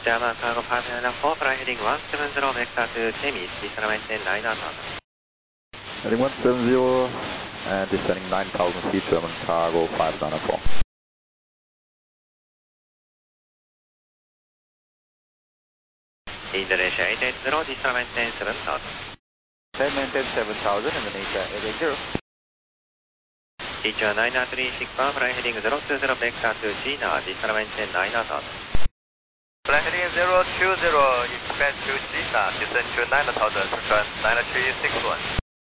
German cargo 504, fly heading 170, vector to Temis, descend maintain 9,000. Heading 170 and descending 9,000 feet, German cargo 594. Indonesia 880, descend maintain 7,000. Descend maintain 7,000, Indonesia 880. Sichuan 936, fly heading 020, vector to China, descend maintain 9,000. Fly heading 020, expect to China, descend to 9,000, Sichuan 9361.